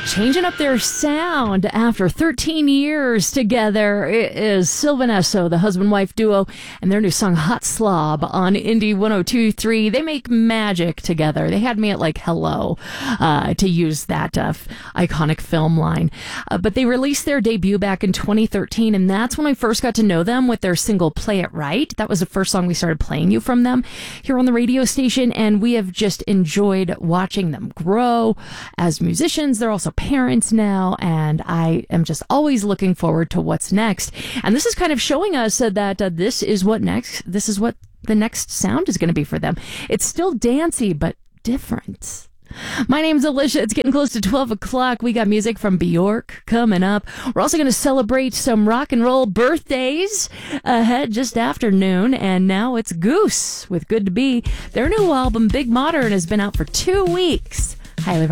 Changing up their sound after 13 years together. It is Sylvan Esso, the husband-wife duo, and their new song Hot Slob on Indie 102.3. They make magic together. They had me at like hello to use that iconic film line. But they released their debut back in 2013, and that's when I first got to know them with their single Play It Right. That was the first song we started playing you from them here on the radio station, and we have just enjoyed watching them grow as musicians. They're also parents now, and I am just always looking forward to what's next. And this is kind of showing us that this is what the next sound is going to be for them. It's still dancey, but different. My name's Alicia. It's getting close to 12 o'clock. We got music from Bjork coming up. We're also going to celebrate some rock and roll birthdays ahead just after noon. And now it's Goose with Good to Be. Their new album, Big Modern, has been out for 2 weeks. Highly